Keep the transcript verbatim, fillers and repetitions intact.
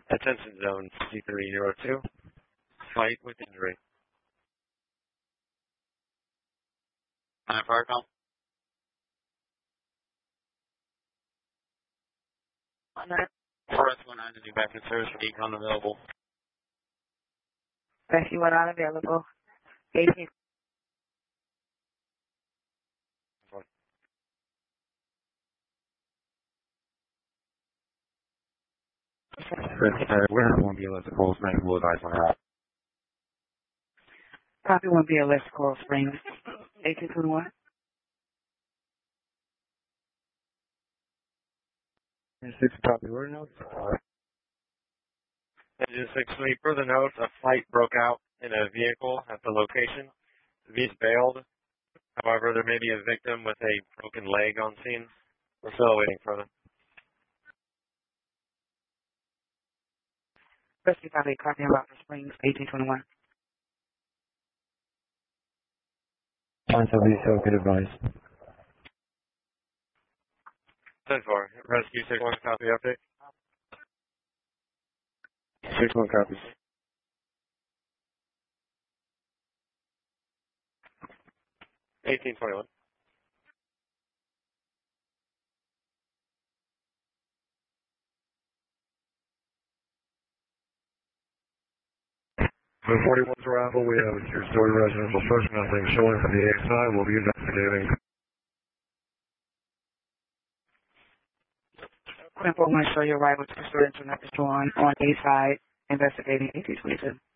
Attention zone C three zero two. Fight with injury. Nine fire call. four S one nine to do back in service for decon available. Rescue one unavailable. eighteen. We're not going to be able to call Springs. We'll advise on that. Copy one B L S Coral Springs. eighteen twenty-one. Six copy. Where notes? Engine six three. Further note: a fight broke out in a vehicle at the location. The V's bailed. However, there may be a victim with a broken leg on scene. We're still waiting for them. Rescue copy. Copy on Rockford Springs. eighteen twenty-one. Until these so good advice. ten four. Rescue six one. Copy update. six one copy. eighteen twenty-one. For forty-one's arrival, we have a two-story residential search, nothing showing from the A X I. We'll be investigating. Quinn four one, show your arrival to the residential not destroyed on A side, investigating eighteen twenty-two.